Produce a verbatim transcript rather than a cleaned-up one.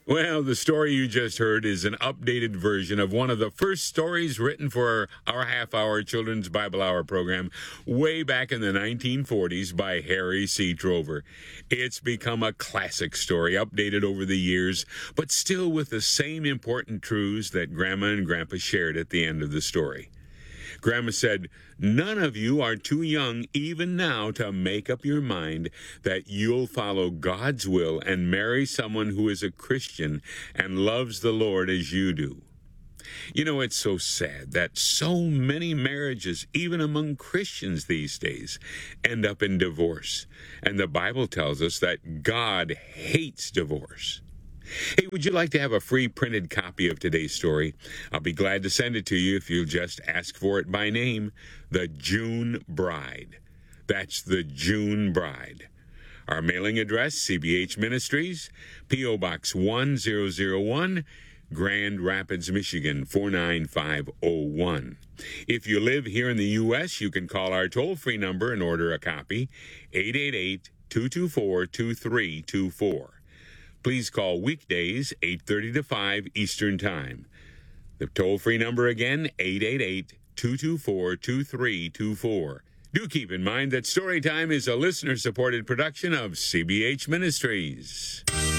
Well, the story you just heard is an updated version of one of the first stories written for our half-hour Children's Bible Hour program way back in the nineteen forties by Harry C. Trover. It's become a classic story, updated over the years, but still with the same important truths that Grandma and Grandpa shared at the end of the story. Grandma said, "None of you are too young even now to make up your mind that you'll follow God's will and marry someone who is a Christian and loves the Lord as you do." You know, it's so sad that so many marriages, even among Christians these days, end up in divorce. And the Bible tells us that God hates divorce. Hey, would you like to have a free printed copy of today's story? I'll be glad to send it to you if you'll just ask for it by name, The June Bride. That's The June Bride. Our mailing address, C B H Ministries, P O Box one thousand one, Grand Rapids, Michigan, four nine five oh one. If you live here in the U S, you can call our toll-free number and order a copy, eight eight eight, two two four, two three two four. Please call weekdays, eight thirty to five Eastern Time. The toll-free number again, eight eight eight, two two four, two three two four. Do keep in mind that Storytime is a listener-supported production of C B H Ministries.